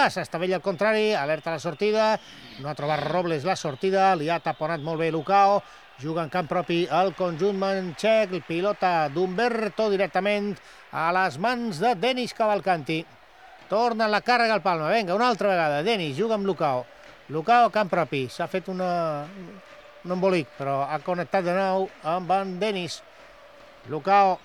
s'estavella al contrari, alerta la sortida, no ha trobat Robles la sortida, li ha taponat molt bé Lukao, juga en camp propi el conjunt manxec, pilota d'Umberto directament a les mans de Denis Cavalcanti. Torna la càrrega al Palma, vinga, una altra vegada, Denis juga amb Lukao. Lukao, camp propi, s'ha fet un embolic, però ha connectat de nou amb en Denis. Lukao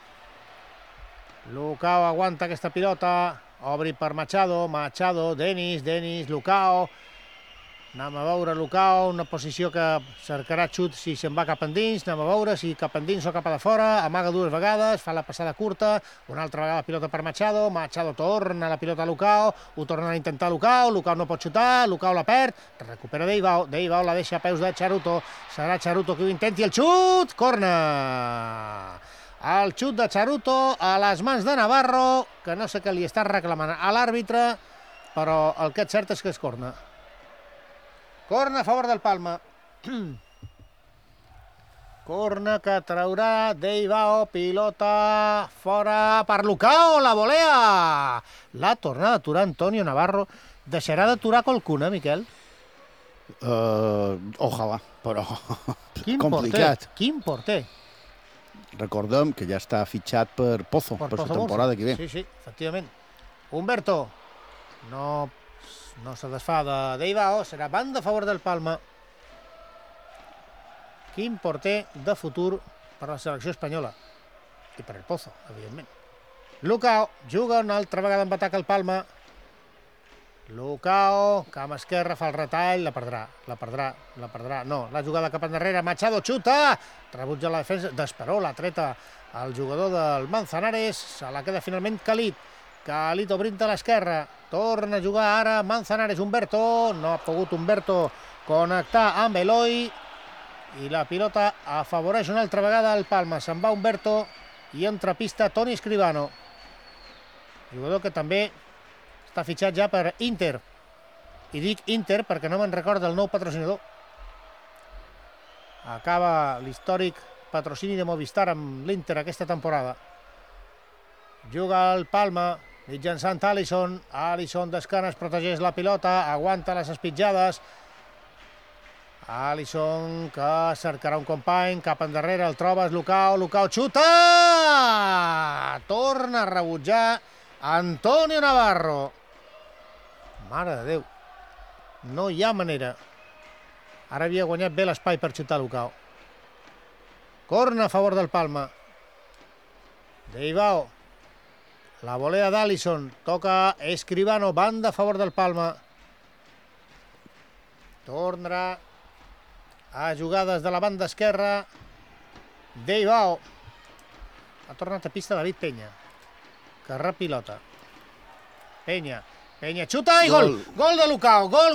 aguanta aquesta pilota, obri per Machado, Denis, Lukao. Anem a veure Lukao, una posició que cercarà xut si se'n va cap endins, anem a veure si cap endins o cap a de fora, amaga dues vegades, fa la passada curta, una altra vegada pilota per Machado torna la pilota a Lukao, ho torna a intentar Lukao no pot xutar, Lukao la perd, recupera Deibao la deixa a peus de Charuto, serà Charuto qui ho intenti, el xut, corna! El xut de Charuto a les mans de Navarro, que no sé què li està reclamant a l'àrbitre, però el que és cert és que és corna. Corna a favor del Palma. Corna que traurà Deibao, pilota fora per Lukao, la volea! L'ha tornat a aturar Antonio Navarro. Deixarà d'aturar qualcuna, Miquel? Ojalà, però complicat. Quin porter. Recordem que ja està fitxat per Pozo, per la temporada que ve. Sí, efectivament. Humberto no se desfà de Deibao, serà banda a favor del Palma. Quin porter de futur per la selecció espanyola. I per el Pozo, evidentment. Lukao juga una altra vegada amb atac al Palma. Lukao, camp esquerra, fa el retall, la perdrà. No, la jugada cap endarrere, Machado xuta, rebutja la defensa, d'Esperó, la treta el jugador del Manzanares, se la queda finalment Calit obrint a l'esquerra, torna a jugar ara Manzanares, Humberto, no ha pogut Humberto connectar amb Eloi, i la pilota afavoreix una altra vegada el Palma, se'n va Humberto, i entra a pista Toni Escribano, jugador que també està fitxat ja per Inter, i dic Inter perquè no me'n recorda el nou patrocinador. Acaba l'històric patrocini de Movistar amb l'Inter aquesta temporada. Juga el Palma, mitjançant Alisson d'esquenes, protegeix la pilota, aguanta les espitjades. Alisson que cercarà un company, cap endarrere, el trobes, Lukao xuta! Torna a rebutjar Antonio Navarro. Mare de Déu, no hi ha manera. Ara havia guanyat bé l'espai per xutar Lukao. Corna a favor del Palma. Deibao. La volea d'Alisson. Toca Escribano, banda a favor del Palma. Tornarà a jugar des de la banda esquerra. Deibao. Ha tornat a pista David Peña, que repilota. Peña xuta i gol! Gol de Lukao! Gol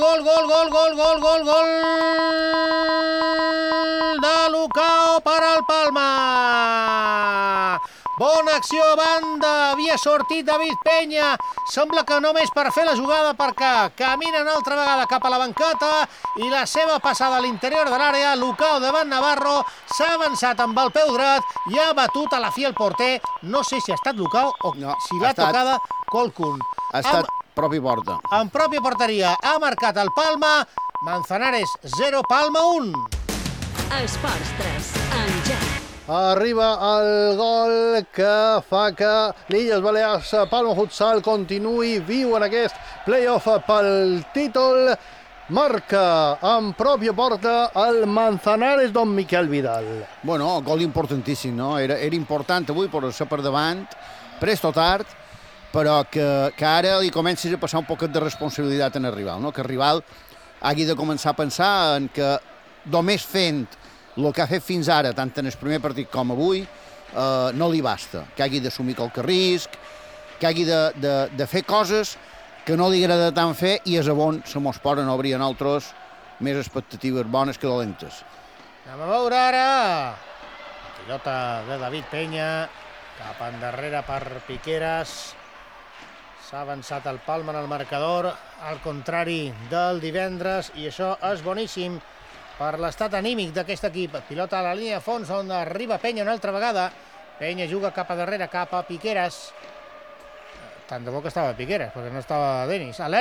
de Lukao per al Palma! Bona acció a banda, havia sortit David Peña, sembla que només per fer la jugada perquè camina una altra vegada cap a la banqueta i la seva passada a l'interior de l'àrea, Lukao davant Navarro, s'ha avançat amb el peu dret i ha batut a la fi el porter, no sé si ha estat Lukao o si l'ha tocada qualcun. Ha estat propi porta. En pròpia porteria ha marcat el Palma, Manzanares 0, Palma 1. Esports 3, en Jack. Arriba el gol que fa que l'Illes Balears Palma Futsal continuï viu en aquest play-off pel títol. Marca en pròpia porta el Manzanares d'en Miquel Vidal. Bueno, gol importantíssim, no? Era important avui posar-se per davant, prest o tard, però que ara li comencis a passar un poquet de responsabilitat en el rival, no? Que el rival hagi de començar a pensar en que només fent el que ha fet fins ara, tant en el primer partit com avui, no li basta. Que hagi d'assumir qualque risc, que hagi de fer coses que no li agrada tant fer i és on se mos poden obrir en altres més expectatives bones que dolentes. Anem a veure ara. Pilota de David Peña, cap endarrere per Piqueras. S'ha avançat el Palma en el marcador, al contrari del divendres, i això és boníssim per l'estat anímic d'aquest equip. Pilota a la línia de fons, on arriba Peña una altra vegada. Peña juga cap a darrere, cap a Piqueras. Tant de bo que estava Piqueras, perquè no estava Denis.